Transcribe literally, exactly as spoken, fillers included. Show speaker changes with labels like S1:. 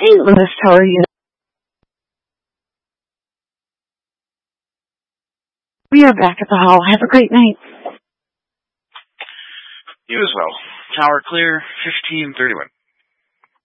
S1: Saint Louis. How are you? We are back at the hall. Have a great night.
S2: You as well. Tower clear, fifteen thirty-one.